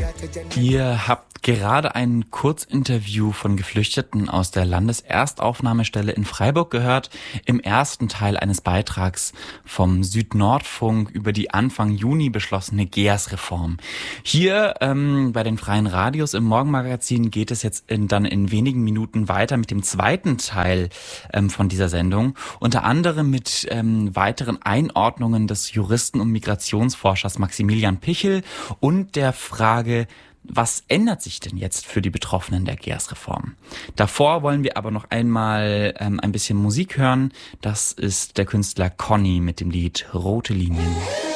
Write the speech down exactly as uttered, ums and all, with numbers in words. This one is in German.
Ihr habt gerade ein Kurzinterview von Geflüchteten aus der Landeserstaufnahmestelle in Freiburg gehört, im ersten Teil eines Beitrags vom Südnordfunk über die Anfang Juni beschlossene G E A S-Reform. Hier ähm, bei den Freien Radios im Morgenmagazin geht es jetzt in, dann in wenigen Minuten weiter mit dem zweiten Teil ähm, von dieser Sendung, unter anderem mit ähm, weiteren Einordnungen des Juristen und Migrationsforschers Maximilian Pichel und der Frage, was ändert sich denn jetzt für die Betroffenen der G E A S-Reform? Davor wollen wir aber noch einmal ähm, ein bisschen Musik hören. Das ist der Künstler Conny mit dem Lied Rote Linien.